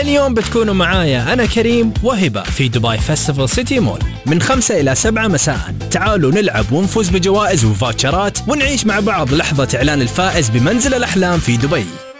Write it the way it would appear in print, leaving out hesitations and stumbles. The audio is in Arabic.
اليوم بتكونوا معايا أنا كريم وهبة في دبي فيستيفال سيتي مول من 5 إلى 7 مساء. تعالوا نلعب ونفوز بجوائز وفاتشرات ونعيش مع بعض لحظة إعلان الفائز بمنزل الأحلام في دبي.